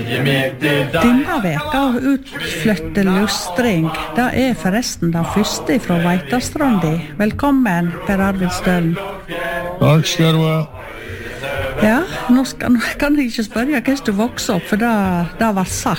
Denne veka utflytte lustring, det forresten den første fra Veitastrandi. Velkommen, Per Arvid Stølen. Takk skal du ha. Ja, nå kan jeg ikke spørre hvordan du vokste opp, for det var sagt.